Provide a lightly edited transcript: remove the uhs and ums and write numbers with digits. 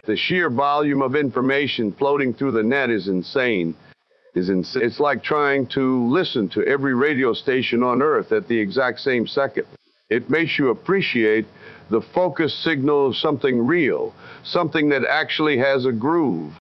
The sheer volume of information floating through the net is insane. It's like trying to listen to every radio station on Earth at the exact same second. It makes you appreciate the focused signal of something real, something that actually has a groove.